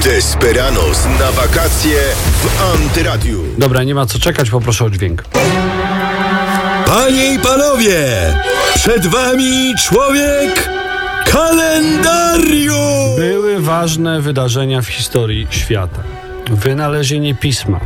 Desperados na wakacje w Antyradiu. Dobra, nie ma co czekać, poproszę o dźwięk. Panie i panowie, przed wami człowiek kalendarium. Były ważne wydarzenia w historii świata. Wynalezienie pisma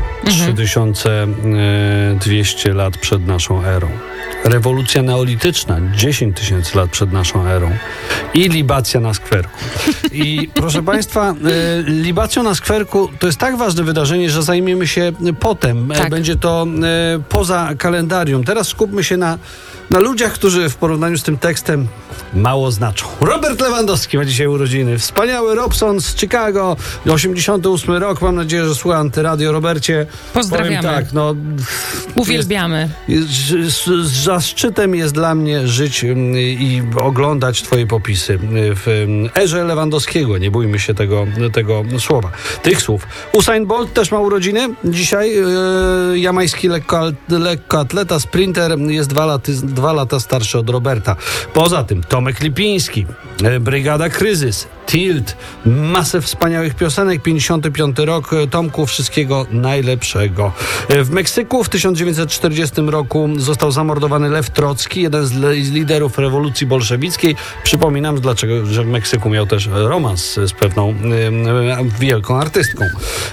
3200 lat przed naszą erą. Rewolucja neolityczna 10 000 lat przed naszą erą i libacja na skwerku. I proszę Państwa, libacją na skwerku to jest tak ważne wydarzenie, że zajmiemy się potem. Tak. Będzie to poza kalendarium. Teraz skupmy się na ludziach, którzy w porównaniu z tym tekstem mało znaczą. Robert Lewandowski ma dzisiaj urodziny. Wspaniały Robson z Chicago, 88 rok. Mam nadzieję, że słucha Antyradio. Robercie, pozdrawiamy. Powiem tak, uwielbiamy. Zaszczytem jest dla mnie żyć i oglądać twoje popisy w erze Lewandowskiego. Nie bójmy się tego słowa. Tych słów. Usain Bolt też ma urodziny. Dzisiaj jamański lekkoatleta, sprinter jest 2 lata starszy od Roberta. Poza tym Tomek Lipiński, Brygada Kryzys, Tilt, masę wspaniałych piosenek, 55 rok. Tomku, wszystkiego najlepszego. W Meksyku w 1940 roku został zamordowany Lew Trocki, jeden z liderów rewolucji bolszewickiej. Przypominam, że w Meksyku miał też romans z pewną wielką artystką.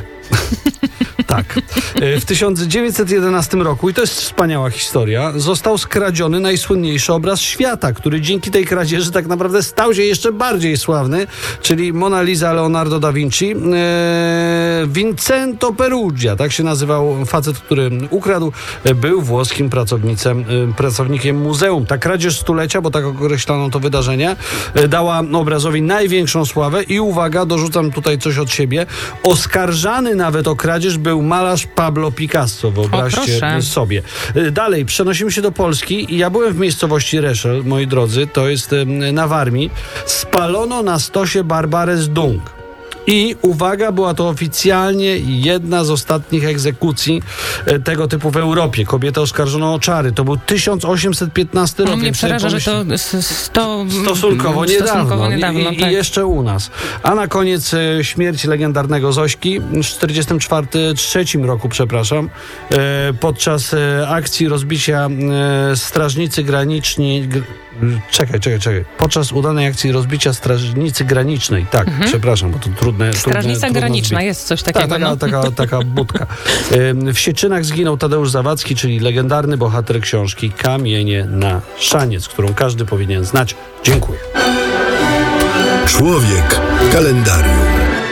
Tak. W 1911 roku, i to jest wspaniała historia, został skradziony najsłynniejszy obraz świata, który dzięki tej kradzieży tak naprawdę stał się jeszcze bardziej sławny, czyli Mona Lisa Leonardo da Vinci. Vincenzo Peruggia, tak się nazywał facet, który ukradł, był włoskim pracownikiem muzeum. Ta kradzież stulecia, bo tak określano to wydarzenie, dała obrazowi największą sławę i uwaga, dorzucam tutaj coś od siebie, oskarżany nawet o kradzież był malarz Pablo Picasso, wyobraźcie sobie. Dalej, przenosimy się do Polski i ja byłem w miejscowości Reszel, moi drodzy, to jest na Warmii. Spalono na stosie Barbarę z Dung. I uwaga, była to oficjalnie jedna z ostatnich egzekucji tego typu w Europie. Kobietę oskarżono o czary. To był 1815 rok. Mnie przeraża, że to stosunkowo niedawno. Tak. I jeszcze u nas. A na koniec śmierć legendarnego Zośki w 1943 roku, podczas akcji rozbicia strażnicy graniczni. Czekaj. Podczas udanej akcji rozbicia strażnicy granicznej. Tak, przepraszam, bo to trudne. Strażnica graniczna, jest coś takiego. Taka budka. W Sieczynach zginął Tadeusz Zawadzki, czyli legendarny bohater książki Kamienie na szaniec, którą każdy powinien znać. Dziękuję. Człowiek kalendarium.